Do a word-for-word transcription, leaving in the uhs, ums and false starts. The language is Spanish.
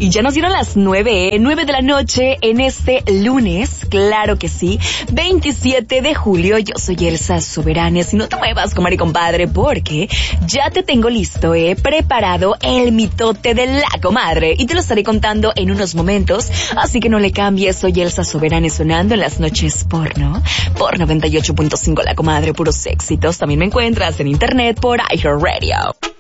Y ya nos dieron las nueve, ¿eh? nueve de la noche en este lunes, claro que sí, veintisiete de julio. Yo soy Elsa Soberanes y no te muevas, comadre y compadre, porque ya te tengo listo, eh, preparado el mitote de la comadre y te lo estaré contando en unos momentos, así que no le cambies. Soy Elsa Soberanes sonando en las noches porno, por noventa y ocho punto cinco La Comadre, puros éxitos. También me encuentras en internet por iHeartRadio.